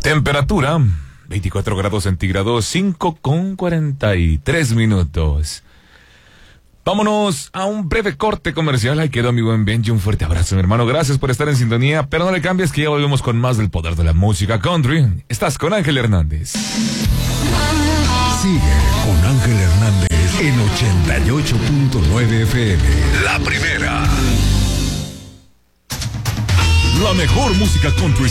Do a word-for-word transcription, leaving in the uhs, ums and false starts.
Temperatura, veinticuatro grados centígrados, cinco con cuarenta y tres minutos. Vámonos a un breve corte comercial. Ahí quedó mi buen Benji. Un fuerte abrazo, mi hermano. Gracias por estar en sintonía. Pero no le cambies, que ya volvemos con más del poder de la música country. Estás con Ángel Hernández. Sigue con Ángel Hernández en ochenta y ocho punto nueve F M. La primera. La mejor música country